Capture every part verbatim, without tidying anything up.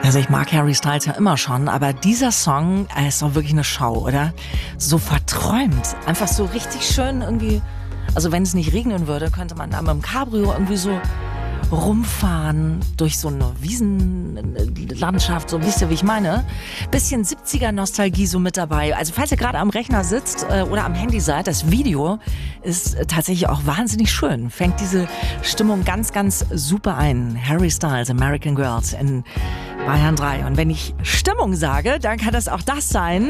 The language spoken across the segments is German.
Also ich mag Harry Styles ja immer schon, aber dieser Song äh, ist doch wirklich eine Schau, oder? So verträumt, einfach so richtig schön irgendwie. Also wenn es nicht regnen würde, könnte man da mit dem Cabrio irgendwie so rumfahren durch so eine Wiesenlandschaft, so wisst ihr, wie ich meine? Bisschen siebziger-Nostalgie so mit dabei. Also falls ihr gerade am Rechner sitzt äh, oder am Handy seid, das Video ist äh, tatsächlich auch wahnsinnig schön. Fängt diese Stimmung ganz, ganz super ein. Harry Styles, American Girls in Bayern drei. Und wenn ich Stimmung sage, dann kann das auch das sein.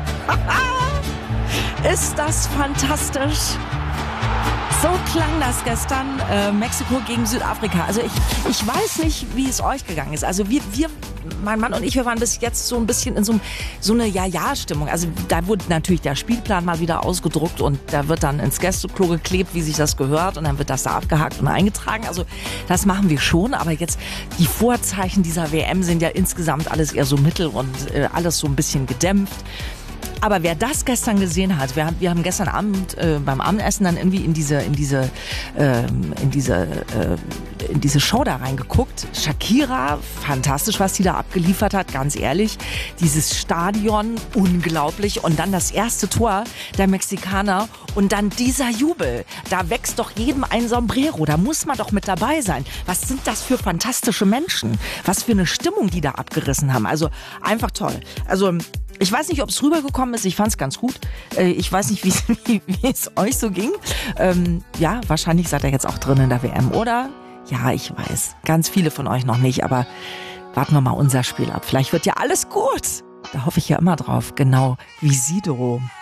Ist das fantastisch? So klang das gestern, äh, Mexiko gegen Südafrika. Also ich, ich weiß nicht, wie es euch gegangen ist. Also wir, wir, mein Mann und ich, wir waren bis jetzt so ein bisschen in so, so eine Ja-Ja-Stimmung. Also da wurde natürlich der Spielplan mal wieder ausgedruckt und da wird dann ins Gästeklo geklebt, wie sich das gehört, und dann wird das da abgehakt und eingetragen. Also das machen wir schon, aber jetzt die Vorzeichen dieser W M sind ja insgesamt alles eher so mittel und äh, alles so ein bisschen gedämpft. Aber wer das gestern gesehen hat, wir haben, wir haben gestern Abend äh, beim Abendessen dann irgendwie in diese in diese äh, in diese äh, in diese Show da reingeguckt. Shakira, fantastisch, was die da abgeliefert hat, ganz ehrlich. Dieses Stadion, unglaublich. Und dann das erste Tor der Mexikaner und dann dieser Jubel. Da wächst doch jedem ein Sombrero. Da muss man doch mit dabei sein. Was sind das für fantastische Menschen? Was für eine Stimmung die da abgerissen haben. Also einfach toll. Also ich weiß nicht, ob es rübergekommen ist. Ich fand es ganz gut. Ich weiß nicht, wie, wie es euch so ging. Ähm, ja, wahrscheinlich seid ihr jetzt auch drin in der W M, oder? Ja, ich weiß. Ganz viele von euch noch nicht. Aber warten wir mal unser Spiel ab. Vielleicht wird ja alles gut. Da hoffe ich ja immer drauf. Genau wie Sido.